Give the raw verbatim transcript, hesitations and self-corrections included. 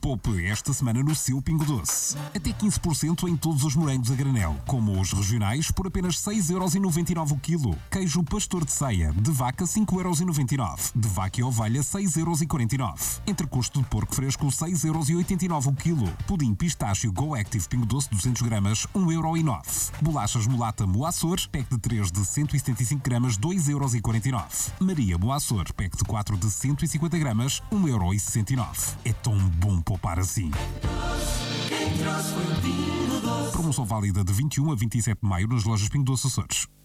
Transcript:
Poupe esta semana no seu Pingo Doce. Até quinze por cento em todos os morangos a granel, como os regionais, por apenas seis euros e noventa e nove o quilo. Queijo pastor de ceia, de vaca cinco euros e noventa e nove. De vaca e ovelha seis euros e quarenta e nove. Entrecosto de porco fresco seis euros e oitenta e nove o quilo. Pudim pistácio Go Active Pingo Doce duzentos gramas um euro e nove. Bolachas Mulata Moaçor, pack de três de cento e setenta e cinco gramas dois euros e quarenta e nove. Maria Moaçor, pack de quatro de cento e cinquenta gramas um euro e sessenta e nove. É tão bom poupar assim. Promoção válida de vinte e um a vinte e sete de maio nas lojas Pingo Doce Açores.